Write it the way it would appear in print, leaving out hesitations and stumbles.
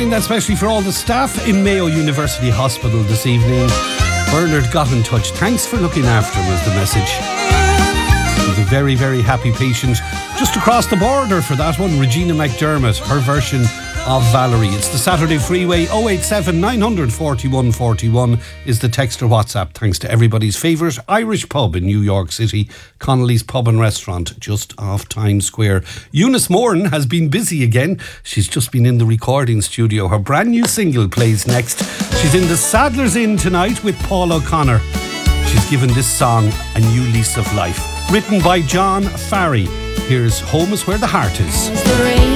doing that especially for all the staff in Mayo University Hospital this evening. Bernard got in touch. Thanks for looking after him, was the message. He's a very, very happy patient just across the border for that one. Regina McDermott, her version of Valerie. It's the Saturday Freeway. 087 941 41 is the text or WhatsApp. Thanks to everybody's favourite Irish pub in New York City, Connolly's Pub and Restaurant, just off Times Square. Eunice Moran has been busy again. She's just been in the recording studio. Her brand new single plays next. She's in the Sadler's Inn tonight with Paul O'Connor. She's given this song a new lease of life. Written by John Farry. Here's Home is Where the Heart Is.